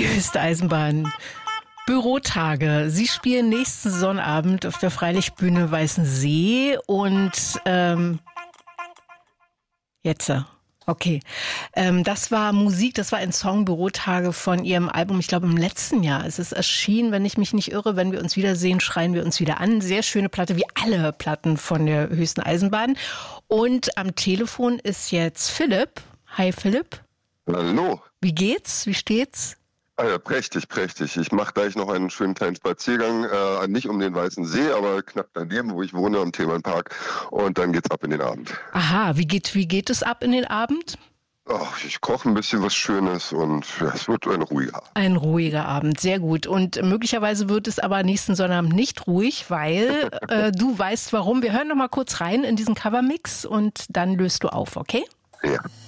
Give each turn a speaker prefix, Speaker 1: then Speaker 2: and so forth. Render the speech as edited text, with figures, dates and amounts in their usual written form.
Speaker 1: Die höchste Eisenbahn. Bürotage. Sie spielen nächsten Sonnabend auf der Freilichtbühne Weißensee und jetzt. Okay. Das war Musik, das war ein Song Bürotage von Ihrem Album, ich glaube im letzten Jahr. Es ist erschienen, wenn ich mich nicht irre. Wenn wir uns wiedersehen, schreien wir uns wieder an. Sehr schöne Platte, wie alle Platten von der höchsten Eisenbahn. Und am Telefon ist jetzt Philipp. Hi Philipp.
Speaker 2: Hallo.
Speaker 1: Wie geht's? Wie steht's?
Speaker 2: Ah ja, prächtig, prächtig. Ich mache gleich noch einen schönen kleinen Spaziergang, nicht um den Weißen See, aber knapp daneben, wo ich wohne, am Themenpark. Und dann geht's ab in den Abend.
Speaker 1: Aha, wie geht es ab in den Abend?
Speaker 2: Ach, ich koche ein bisschen was Schönes und ja, es wird ein ruhiger Abend.
Speaker 1: Ein ruhiger Abend, sehr gut. Und möglicherweise wird es aber nächsten Sonnabend nicht ruhig, weil du weißt warum. Wir hören noch mal kurz rein in diesen Covermix und dann löst du auf, okay?
Speaker 2: Ja.